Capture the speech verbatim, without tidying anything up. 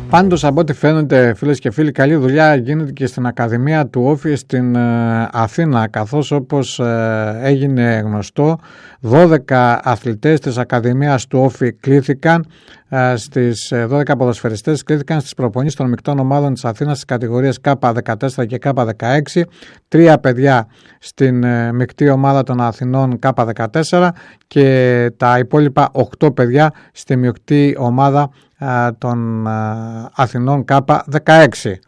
Πάντως από ό,τι φαίνεται, φίλες και φίλοι, καλή δουλειά γίνεται και στην Ακαδημία του Όφη στην ε, Αθήνα, καθώς όπως ε, έγινε γνωστό, δώδεκα αθλητές της Ακαδημίας του Όφη κλήθηκαν ε, στις ε, δώδεκα ποδοσφαιριστές κλήθηκαν στις προπονήσεις των μεικτών ομάδων της Αθήνας στις κατηγορίες Κ δεκατέσσερα και Κ δεκαέξι, τρία παιδιά στην ε, μεικτή ομάδα των Αθηνών Κ δεκατέσσερα και τα υπόλοιπα οκτώ παιδιά στη μεικτή ομάδα των Αθηνών Κ δεκαέξι.